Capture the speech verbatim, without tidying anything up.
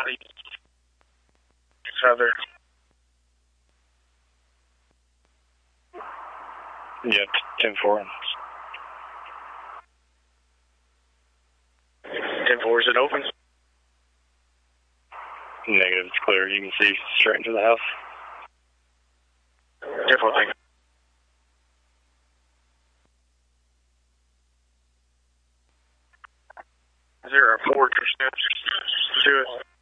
body. Southern. Yep, ten four. ten four, is it open? Negative, it's clear. You can see straight into the house. ten four, thank you. Zero four, to it.